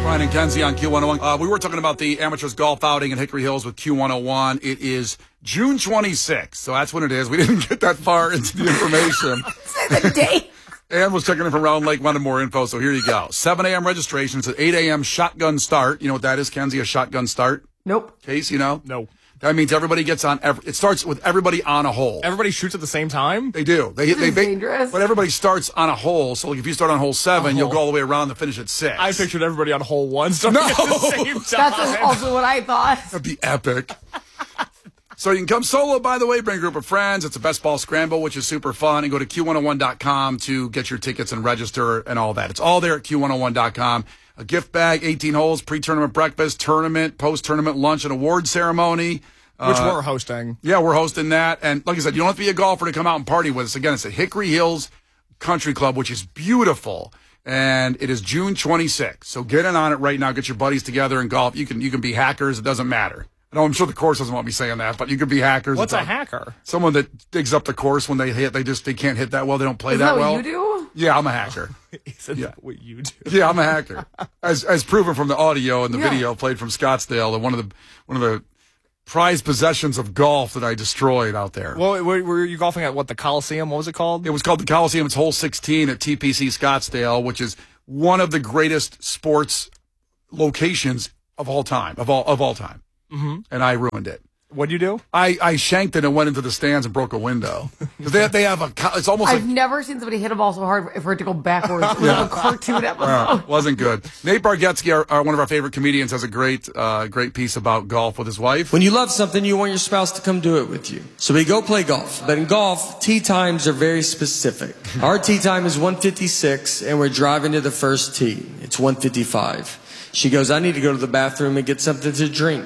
Brian and Kenzie on Q101. We were talking about the amateurs golf outing in Hickory Hills with Q101. It is June 26th, so that's when it is. We didn't get that far into the information. Say the date. Ann was checking in from Round Lake, wanted more info, so here you go. 7 a.m. registration. It's at 8 a.m. shotgun start. You know what that is, Kenzie, a shotgun start? Nope. Case, you know? No. That means everybody gets on. It starts with everybody on a hole. Everybody shoots at the same time? They do. They dangerous. But everybody starts on a hole. So like if you start on hole 7, you'll go all the way around and finish at 6. I pictured everybody on hole 1 starting at the same time. That's also what I thought. That'd be epic. So you can come solo, by the way, bring a group of friends. It's a best ball scramble, which is super fun. And go to Q101.com to get your tickets and register and all that. It's all there at Q101.com. A gift bag, 18 holes, pre-tournament breakfast, tournament, post-tournament lunch, and award ceremony. Which we're hosting. Yeah, we're hosting that. And like I said, you don't have to be a golfer to come out and party with us. Again, it's at Hickory Hills Country Club, which is beautiful. And it is June 26th. So get in on it right now. Get your buddies together and golf. You can be hackers. It doesn't matter. I know I'm sure the course doesn't want me saying that, but you can be hackers. What's a hacker? Someone that digs up the course when they hit. They can't hit that well. They don't play Is that well. what you do? Yeah, I'm a hacker. Isn't that what you do? Yeah, I'm a hacker. As proven from the audio and the video played from Scottsdale, and one of the prized possessions of golf that I destroyed out there. Well, were you golfing at the Coliseum? What was it called? It was called the Coliseum. It's hole 16 at TPC Scottsdale, which is one of the greatest sports locations of all time, of all time. Mm-hmm. And I ruined it. What'd you do? I shanked it and went into the stands and broke a window. Because they have it's almost I've never seen somebody hit a ball so hard for it to go backwards. It was like a cartoon episode. Wasn't good. Nate Bargatze, one of our favorite comedians, has a great piece about golf with his wife. When you love something, you want your spouse to come do it with you. So we go play golf. But in golf, tee times are very specific. Our tee time is 1:56, and we're driving to the first tee. It's 1:55. She goes, I need to go to the bathroom and get something to drink.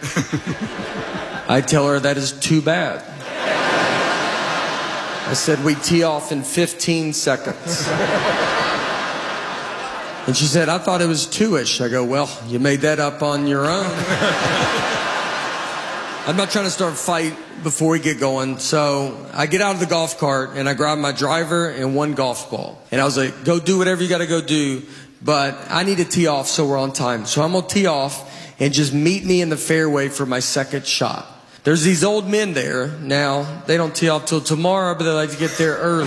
I tell her that is too bad. I said, we tee off in 15 seconds. And she said, I thought it was 2-ish. I go, well, you made that up on your own. I'm not trying to start a fight before we get going. So I get out of the golf cart and I grab my driver and one golf ball. And I was like, go do whatever you got to go do. But I need to tee off so we're on time. So I'm going to tee off and just meet me in the fairway for my second shot. There's these old men there. Now, they don't tee off till tomorrow, but they like to get there early.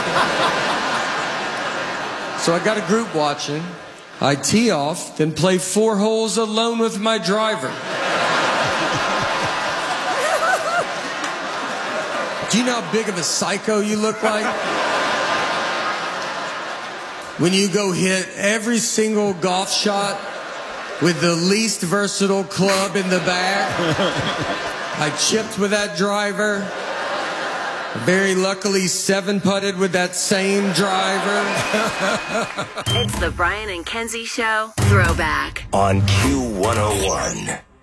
So I got a group watching. I tee off, then play 4 holes alone with my driver. Do you know how big of a psycho you look like? When you go hit every single golf shot with the least versatile club in the bag. I chipped with that driver. Very luckily 7-putted with that same driver. It's the Brian and Kenzie Show Throwback on Q101.